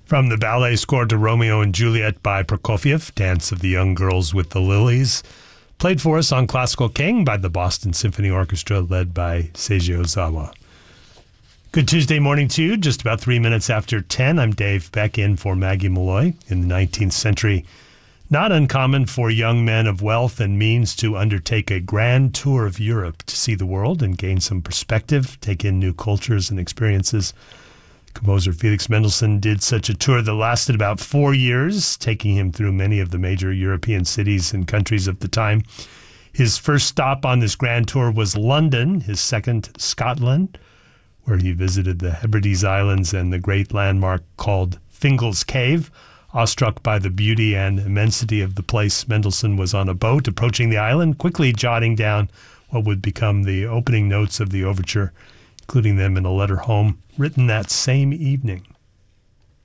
From the ballet score to Romeo and Juliet by Prokofiev, Dance of the Young Girls with the Lilies, played for us on Classical King by the Boston Symphony Orchestra led by Seiji Ozawa. Good Tuesday morning to you, just about 3 minutes after 10. I'm Dave Beck in for Maggie Malloy. In the 19th century, not uncommon for young men of wealth and means to undertake a grand tour of Europe to see the world and gain some perspective, take in new cultures and experiences. Composer Felix Mendelssohn did such a tour that lasted about 4 years, taking him through many of the major European cities and countries of the time. His first stop on this grand tour was London, his second Scotland, where he visited the Hebrides Islands and the great landmark called Fingal's Cave. Awestruck by the beauty and immensity of the place, Mendelssohn was on a boat approaching the island, quickly jotting down what would become the opening notes of the overture, including them in a letter home written that same evening.